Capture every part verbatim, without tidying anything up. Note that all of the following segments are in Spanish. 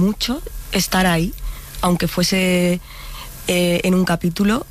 mucho estar ahí, aunque fuese eh, en un capítulo,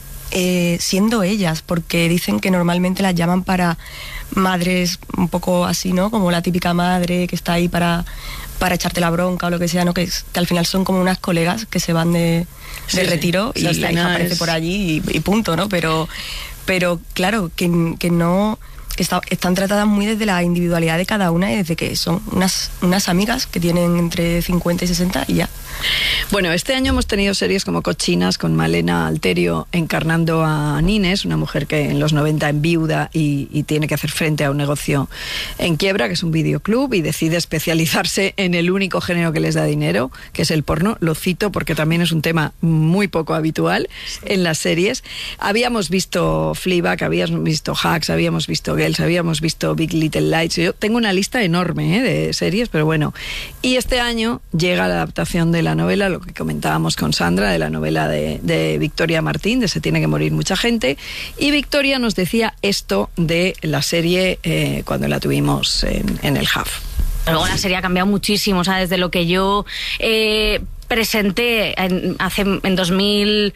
eh, siendo ellas, porque dicen que normalmente las llaman para madres un poco así, ¿no? Como la típica madre que está ahí para, para echarte la bronca o lo que sea, ¿no? Que, que al final son como unas colegas que se van de, sí, de retiro sí. y la hija aparece es... por allí y, y punto, ¿no? Pero, pero claro, que, que no... que está, están tratadas muy desde la individualidad de cada una y desde que son unas, unas amigas que tienen entre cincuenta y sesenta y ya. Bueno, este año hemos tenido series como Cochinas, con Malena Alterio encarnando a Nines, una mujer que en los noventa enviuda y, y tiene que hacer frente a un negocio en quiebra, que es un videoclub, y decide especializarse en el único género que les da dinero, que es el porno. Lo cito porque también es un tema muy poco habitual en las series. Habíamos visto Fleabag, habíamos visto Hacks, habíamos visto Girls, habíamos visto Big Little Lies. Yo tengo una lista enorme, ¿eh?, de series, pero bueno. Y este año llega la adaptación de la novela, lo que comentábamos con Sandra, de la novela de, de Victoria Martín, de Se tiene que morir mucha gente, y Victoria nos decía esto de la serie eh, cuando la tuvimos en, en el Hub. Luego la serie ha cambiado muchísimo, o sea, desde lo que yo eh, presenté en, hace, en dos mil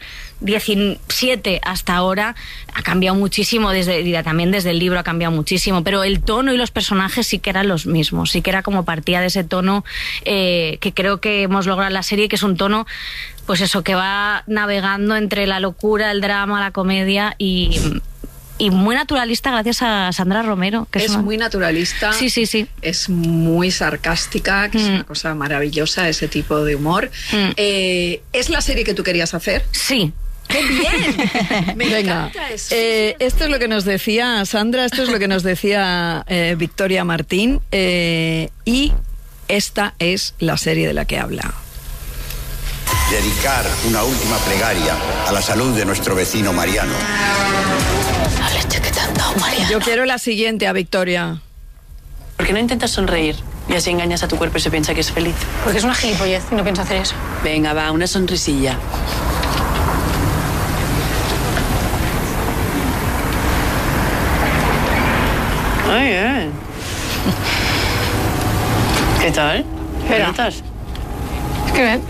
diecisiete hasta ahora, ha cambiado muchísimo, desde, y también desde el libro ha cambiado muchísimo, pero el tono y los personajes sí que eran los mismos, sí que era como partía de ese tono eh, que creo que hemos logrado en la serie, que es un tono, pues eso, que va navegando entre la locura, el drama, la comedia y... y muy naturalista gracias a Sandra Romero. Que es es una... muy naturalista. Sí, sí, sí. Es muy sarcástica, que mm. es una cosa maravillosa, ese tipo de humor. Mm. Eh, ¿Es la serie que tú querías hacer? Sí. ¡Qué bien! Me Venga, encanta eso. Eh, esto es lo que nos decía Sandra, esto es lo que nos decía eh, Victoria Martín, eh, y esta es la serie de la que habla. Dedicar una última plegaria a la salud de nuestro vecino Mariano. La leche que te han dado, Mariano. Yo quiero la siguiente a Victoria. ¿Por qué no intentas sonreír y así engañas a tu cuerpo y se piensa que es feliz? Porque es una gilipollez y no pienso hacer eso. Venga, va, una sonrisilla. Muy bien. ¿Qué tal? ¿Qué notas? Qué bien.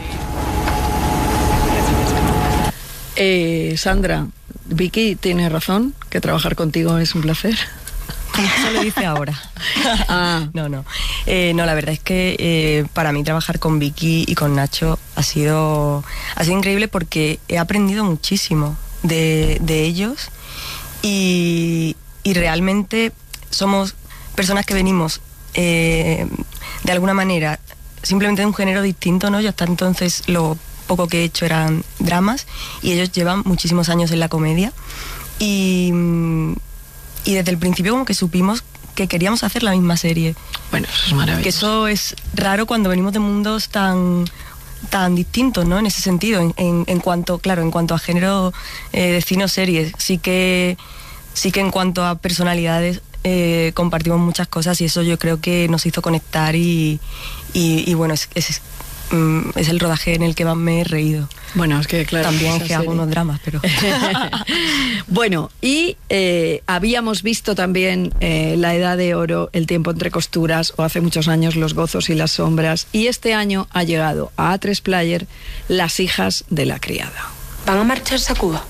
Eh, Sandra, Vicky tiene razón, que trabajar contigo es un placer. Eso lo dice ahora. Ah. No, no. Eh, no, la verdad es que eh, para mí trabajar con Vicky y con Nacho ha sido, ha sido increíble porque he aprendido muchísimo de, de ellos y, y realmente somos personas que venimos eh, de alguna manera simplemente de un género distinto, ¿no? Yo hasta entonces lo poco que he hecho eran dramas y ellos llevan muchísimos años en la comedia y, y desde el principio como que supimos que queríamos hacer la misma serie. Bueno, eso es maravilloso. Que eso es raro cuando venimos de mundos tan tan distintos, ¿no? En ese sentido, en, en, en cuanto, claro, en cuanto a género eh, de cine o series, sí que sí que en cuanto a personalidades eh, compartimos muchas cosas y eso yo creo que nos hizo conectar y, y, y bueno, es, es, es el rodaje en el que más me he reído. Bueno, es que claro. También es que hago unos dramas, pero... Bueno, y eh, habíamos visto también eh, La Edad de Oro, El tiempo entre costuras, o hace muchos años Los gozos y las sombras, y este año ha llegado a A tres Player Las hijas de la criada. ¿Van a marcharse a Cuba?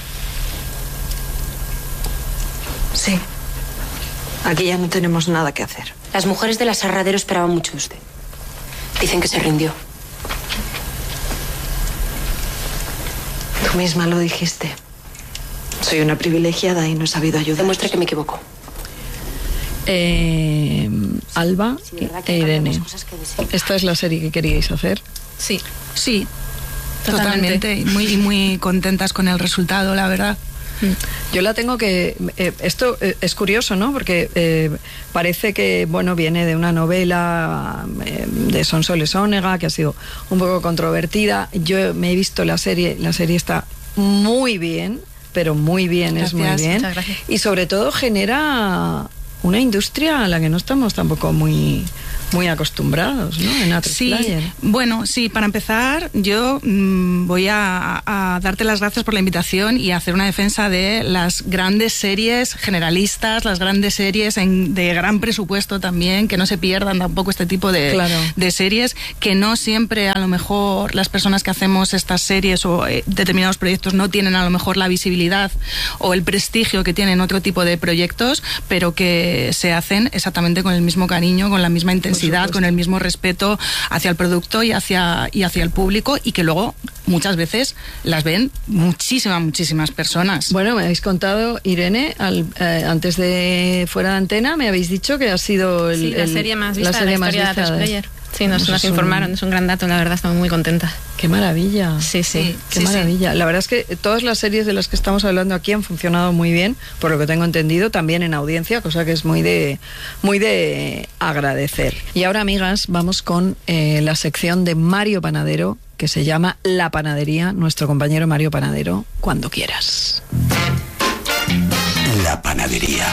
Sí. Aquí ya no tenemos nada que hacer. Las mujeres del aserradero esperaban mucho de usted. Dicen que se rindió. Tú misma lo dijiste. Soy una privilegiada y no he sabido ayudar. Demuestre que me equivoco. Eh, Alba Sí, e Irene. ¿Esta es la serie que queríais hacer? Sí, sí, totalmente. Y muy, y muy contentas con el resultado, la verdad. Yo la tengo que... Eh, esto eh, es curioso, ¿no? Porque eh, parece que, bueno, viene de una novela eh, de Sonsoles Onega, que ha sido un poco controvertida. Yo me he visto la serie, la serie está muy bien, pero muy bien, Gracias, es muy bien. muchas gracias. Y sobre todo genera una industria a la que no estamos tampoco muy, muy acostumbrados, ¿no? En A tres Sí, Player. bueno, sí, para empezar, yo mmm, voy a, a darte las gracias por la invitación y a hacer una defensa de las grandes series generalistas, las grandes series en, de gran presupuesto también, que no se pierdan tampoco este tipo de, claro. de series, que no siempre a lo mejor las personas que hacemos estas series o eh, determinados proyectos no tienen a lo mejor la visibilidad o el prestigio que tienen otro tipo de proyectos, pero que se hacen exactamente con el mismo cariño, con la misma intensidad, con el mismo respeto hacia el producto y hacia, y hacia el público, y que luego muchas veces las ven muchísimas, muchísimas personas. Bueno, me habéis contado, Irene, al, eh, antes de fuera de antena, me habéis dicho que ha sido el, sí, la el, serie más vista la serie de la más historia vista de A tres Player. Sí, nos, pues nos es informaron, un... es un gran dato, la verdad, estamos muy contentas. ¡Qué maravilla! Sí, sí. ¡Qué sí, maravilla! sí. La verdad es que todas las series de las que estamos hablando aquí han funcionado muy bien, por lo que tengo entendido, también en audiencia, cosa que es muy de, muy de agradecer. Y ahora, amigas, vamos con eh, la sección de Mario Panadero, que se llama La Panadería. Nuestro compañero Mario Panadero, cuando quieras. La Panadería.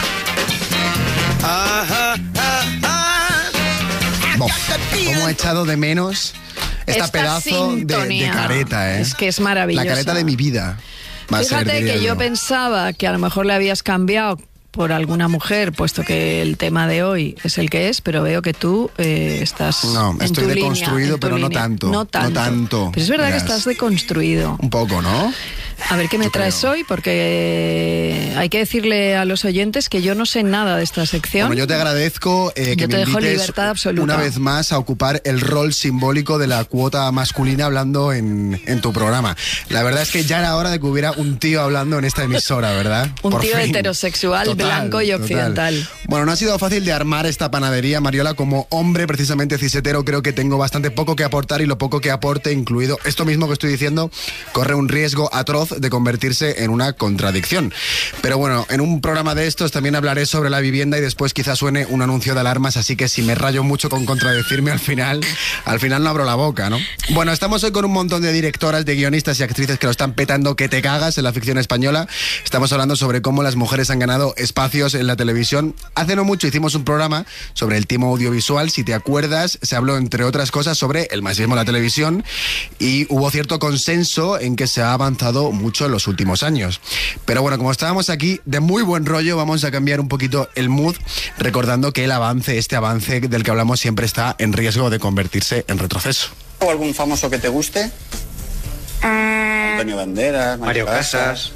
Ajá, ajá. Bof, cómo he echado de menos esta, esta pedazo de, de careta, ¿eh? Es que es maravillosa. La careta de mi vida. Va Fíjate a ser, que yo, yo pensaba que a lo mejor le habías cambiado por alguna mujer, puesto que el tema de hoy es el que es, pero veo que tú eh, estás No, en estoy tu deconstruido, línea, pero no línea. tanto, no tanto. No tanto. Pero es verdad Verás. que estás deconstruido. Un poco, ¿no? A ver qué me Yo traes creo. hoy, porque hay que decirle a los oyentes que yo no sé nada de esta sección. Bueno, yo te agradezco eh, que Yo te me dejo invites libertad absoluta. una vez más a ocupar el rol simbólico de la cuota masculina hablando en, en tu programa. La verdad es que ya era hora de que hubiera un tío hablando en esta emisora, ¿verdad? Un Por tío fin. heterosexual, Total, blanco y total. occidental. Bueno, no ha sido fácil de armar esta panadería, Mariola. Como hombre precisamente cisetero, creo que tengo bastante poco que aportar, y lo poco que aporte, incluido esto mismo que estoy diciendo, corre un riesgo atroz de convertirse en una contradicción. Pero bueno, en un programa de estos también hablaré sobre la vivienda y después quizás suene un anuncio de alarmas, así que si me rayo mucho con contradecirme al final, al final no abro la boca, ¿no? Bueno, estamos hoy con un montón de directoras, de guionistas y actrices que lo están petando que te cagas en la ficción española. Estamos hablando sobre cómo las mujeres han ganado espacios en la televisión. Hace no mucho hicimos un programa sobre el timo audiovisual, si te acuerdas, se habló entre otras cosas sobre el machismo en la televisión y hubo cierto consenso en que se ha avanzado mucho en los últimos años. Pero bueno, como estábamos aquí de muy buen rollo, vamos a cambiar un poquito el mood, recordando que el avance, este avance del que hablamos, siempre está en riesgo de convertirse en retroceso. ¿O algún famoso que te guste? Ah, Antonio Banderas, Mario Casas.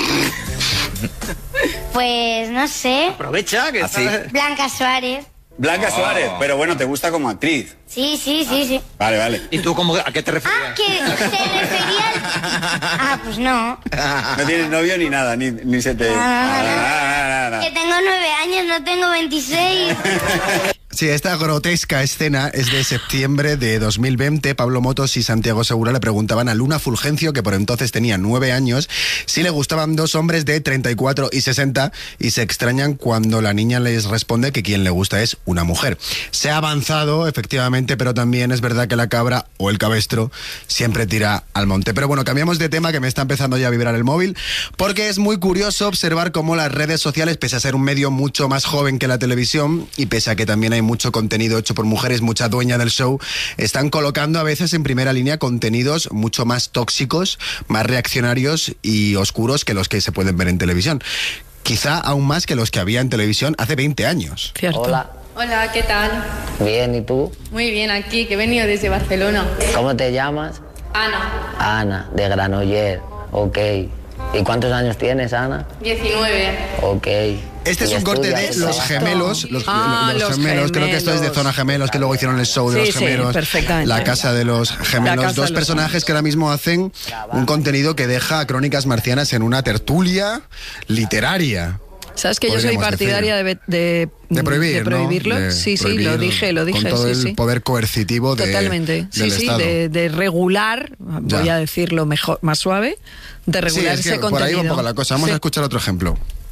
pues no sé. Aprovecha que ¿Así? Blanca Suárez. Blanca Oh. Suárez, pero bueno, ¿te gusta como actriz? Sí, sí, sí, sí. Vale, vale. ¿Y tú cómo, a qué te refieres? Ah, que se refería al... Ah, pues no. No tienes novio ni nada, ni, ni se te... No, no, no. Nada, nada, nada. Que tengo nueve años, no tengo veintiséis. Sí, esta grotesca escena es de septiembre de dos mil veinte. Pablo Motos y Santiago Segura le preguntaban a Luna Fulgencio, que por entonces tenía nueve años, si le gustaban dos hombres de treinta y cuatro y sesenta, y se extrañan cuando la niña les responde que quien le gusta es una mujer. Se ha avanzado, efectivamente, pero también es verdad que la cabra o el cabestro siempre tira al monte. Pero bueno, cambiamos de tema, que me está empezando ya a vibrar el móvil, porque es muy curioso observar cómo las redes sociales, pese a ser un medio mucho más joven que la televisión, y pese a que también hay mucho contenido hecho por mujeres, mucha dueña del show, están colocando a veces en primera línea contenidos mucho más tóxicos, más reaccionarios y oscuros que los que se pueden ver en televisión. Quizá aún más que los que había en televisión hace veinte años. Cierto. Hola. Hola, ¿qué tal? Bien, ¿y tú? Muy bien, aquí, que he venido desde Barcelona. ¿Cómo te llamas? Ana, Ana, de Granollers. Ok. ¿Y cuántos años tienes, Ana? diecinueve. Ok. Este es ¿Y un corte de estudias? Los Gemelos, los, Ah, los Los gemelos, creo que esto es de Gemelos. Zona Gemelos, que luego hicieron el show de Sí, Los sí, Gemelos, perfectamente. La Casa de los La Gemelos, Casa dos de los personajes que ahora mismo hacen un contenido que deja a Crónicas Marcianas en una tertulia literaria. ¿Sabes que yo soy podríamos partidaria de, de, De prohibir, de prohibirlo? ¿no? De sí, sí, prohibir lo dije, lo dije, con todo sí, el sí. poder coercitivo de, Totalmente, sí, del sí, Estado. de, de regular, voy Ya. a decirlo mejor, más suave, de Sí, regular es que ese por contenido. ahí va un poco la cosa. Vamos Sí. a escuchar otro ejemplo.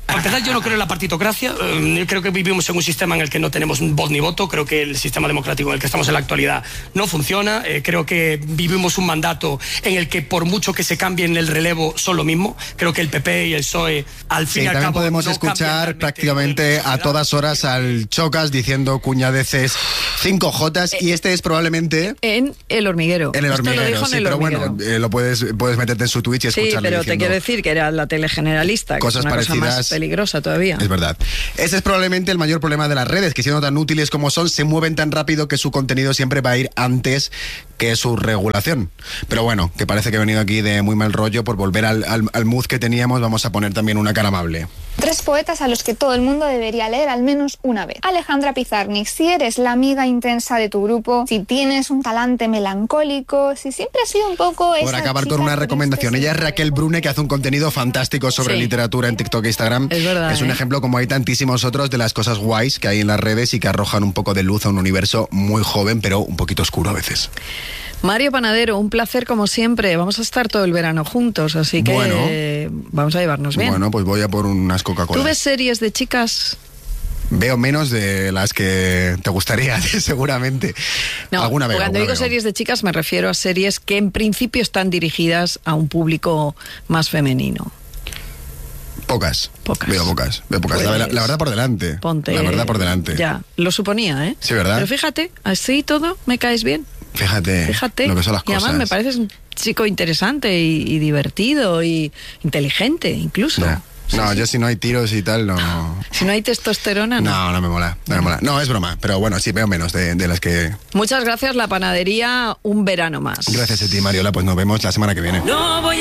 Para empezar, yo no creo en la partitocracia. Eh, creo que vivimos en un sistema en el que no tenemos voz ni voto. Creo que el sistema democrático en el que estamos en la actualidad no funciona. Eh, creo que vivimos un mandato en el que por mucho que se cambie en el relevo son lo mismo. Creo que el P P y el P S O E al fin Sí, y al también cabo podemos no escuchar prácticamente a todas horas al Chocas diciendo cuñadeces cinco jotas y este es probablemente... En El Hormiguero. En El Esto lo Hormiguero, dijo en sí, El pero Hormiguero. bueno, eh, lo puedes, puedes meterte en su Twitch y Sí, escucharle pero te diciendo quiero decir que era la tele generalista, que cosas es una cosa parecidas. más peligrosa todavía. Es verdad. Ese es probablemente el mayor problema de las redes, que siendo tan útiles como son, se mueven tan rápido que su contenido siempre va a ir antes que su regulación. Pero bueno, que parece que he venido aquí de muy mal rollo por volver al, al, al mood que teníamos, vamos a poner también una cara amable. Tres poetas a los que todo el mundo debería leer al menos una vez. Alejandra Pizarnik, si eres la amiga intensa de tu grupo, si tienes un talante melancólico, si siempre has sido un poco... Por acabar con una recomendación, ella es Raquel Brune, que hace un contenido fantástico sobre Sí. literatura en TikTok e Instagram. Es verdad, Es un ¿eh? ejemplo, como hay tantísimos otros, de las cosas guays que hay en las redes y que arrojan un poco de luz a un universo muy joven, pero un poquito oscuro a veces. Mario Panadero, un placer como siempre. Vamos a estar todo el verano juntos, así que Bueno. eh, vamos a llevarnos bien. Bueno, pues voy a por unas Coca-Cola. ¿Tú ves series de chicas? Veo menos de las que te gustaría, seguramente. No, alguna vez. cuando alguna digo veo. series de chicas me refiero a series que en principio están dirigidas a un público más femenino. Pocas. Pocas. Veo pocas. Veo pocas. La, Pues, la- la verdad por delante. Ponte. La verdad por delante. Ya, lo suponía, ¿eh? Sí, ¿verdad? Pero fíjate, así todo me caes bien. Fíjate, Fíjate. lo que son las y cosas. además me pareces un chico interesante y, y divertido y inteligente incluso. Ya. No, yo si no hay tiros y tal, no... Si no hay testosterona, no. No, no me mola, no me mola. No, es broma, pero bueno, sí, veo menos de, de las que... Muchas gracias, La Panadería, un verano más. Gracias a ti, Mariola, pues nos vemos la semana que viene. No voy